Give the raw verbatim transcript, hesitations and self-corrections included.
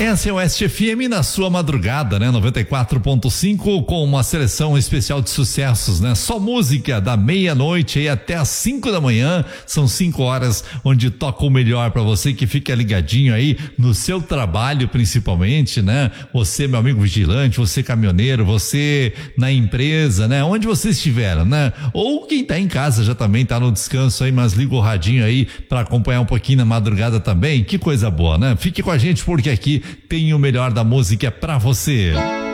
Essa é o Oeste F M na sua madrugada, né? noventa e quatro ponto cinco, com uma seleção especial de sucessos, né? Só música da meia-noite aí até as cinco da manhã. São cinco horas onde toca o melhor pra você que fica ligadinho aí no seu trabalho, principalmente, né? Você, meu amigo vigilante, você caminhoneiro, você na empresa, né? Onde você estiver, né? Ou quem tá em casa já também tá no descanso aí, mas liga o radinho aí pra acompanhar um pouquinho na madrugada também. Que coisa boa, né? Fique com a gente porque aqui tem o melhor da música pra você.